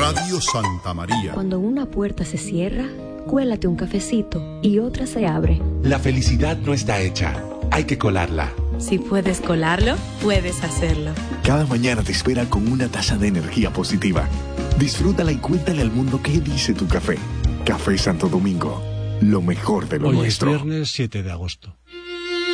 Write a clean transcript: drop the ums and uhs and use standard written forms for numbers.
Radio Santa María. Cuando una puerta se cierra, cuélate un cafecito y otra se abre. La felicidad no está hecha, hay que colarla. Si puedes colarlo, puedes hacerlo. Cada mañana te espera con una taza de energía positiva. Disfrútala y cuéntale al mundo qué dice tu café. Café Santo Domingo, lo mejor de lo nuestro. Hoy es viernes 7 de agosto.